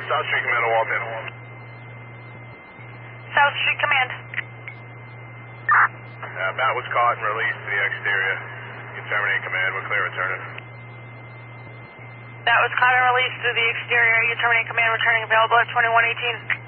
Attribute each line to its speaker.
Speaker 1: South Street Command to Walton.
Speaker 2: South Street Command.
Speaker 1: Bat was caught and released to the exterior. You terminate command. We're clear returning.
Speaker 2: That was caught and released through the exterior. You terminate command, returning available at 2118.